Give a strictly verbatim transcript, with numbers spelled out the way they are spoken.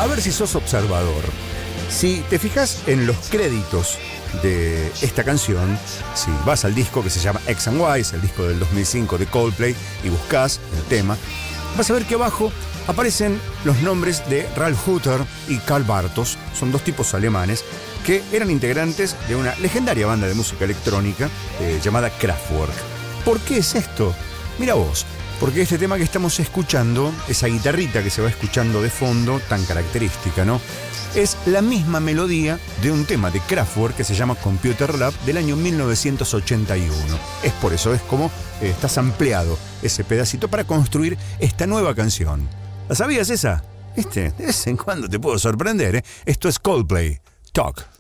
A ver si sos observador. Si te fijas en los créditos de esta canción, si vas al disco que se llama X and Y, el disco del dos mil cinco de Coldplay, y buscas el tema, vas a ver que abajo aparecen los nombres de Ralf Hutter y Karl Bartos. Son dos tipos alemanes que eran integrantes de una legendaria banda de música electrónica eh, llamada Kraftwerk. ¿Por qué es esto? Mira vos, porque este tema que estamos escuchando, esa guitarrita que se va escuchando de fondo, tan característica, ¿no? Es la misma melodía de un tema de Kraftwerk que se llama Computer Lab del año mil novecientos ochenta y uno. Es por eso, es como eh, está sampleado ese pedacito para construir esta nueva canción. ¿La sabías esa? Este, de vez en cuando te puedo sorprender, ¿eh? Esto es Coldplay. Talk.